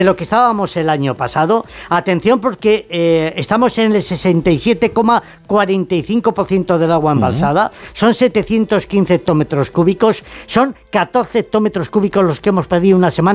de lo que estábamos el año pasado. Atención, porque estamos en el 67,45% del agua embalsada. Son 715 hectómetros cúbicos. Son 14 hectómetros cúbicos los que hemos perdido una semana